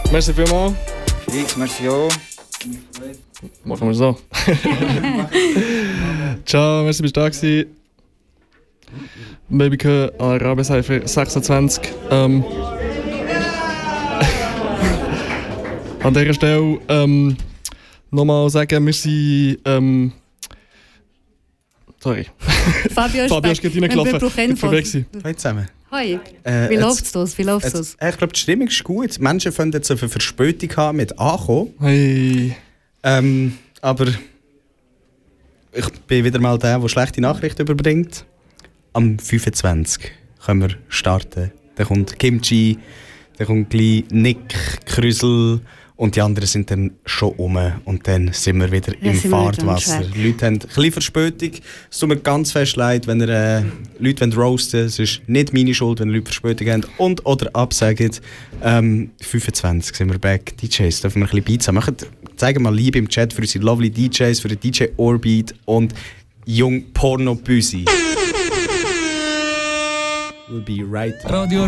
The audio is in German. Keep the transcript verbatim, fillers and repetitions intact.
Merci vielmals. Ich, merci auch. Machen wir so. Ciao, merci, bist du da gewesen. Babyke an Rabeseifer sechsundzwanzig. Ähm, an dieser Stelle ähm, nochmal sagen, wir sind... Ähm, sorry. Fabio ist Fabio ist gerade reingelaufen. vorbei. Hallo zusammen. Hoi. Äh, Wie jetzt- läuft's das? Wie läuft's das? Jetzt, ich glaube, die Stimmung ist gut. Die Menschen können jetzt eine Verspätung haben mit Ankommen. Hey. Ähm, aber ich bin wieder mal der, der schlechte Nachrichten überbringt. Am fünfundzwanzigsten können wir starten. Dann kommt Kimchi, dann kommt gleich Nick, Krüsel und die anderen sind dann schon um. Und dann sind wir wieder Ja, im sind wir wieder am Fahrtwasser. Track. Die Leute haben ein bisschen Verspätung. Es tut mir ganz fest leid, wenn ihr äh, Leute wollt roasten wollt. Es ist nicht meine Schuld, wenn Leute Verspätung haben und oder absagen. Ähm, fünfundzwanzig sind wir back. D Js, dürfen wir ein bisschen Beats haben. Machen, zeigen mal Liebe im Chat für unsere lovely D Js, für den D J Orbit und Jung Porno Büsi. We'll be right. Radio